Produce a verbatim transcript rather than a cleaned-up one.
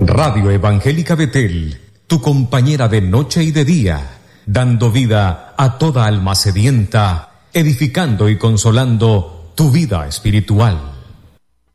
Radio Evangélica Betel, tu compañera de noche y de día, dando vida a toda alma sedienta, edificando y consolando tu vida espiritual.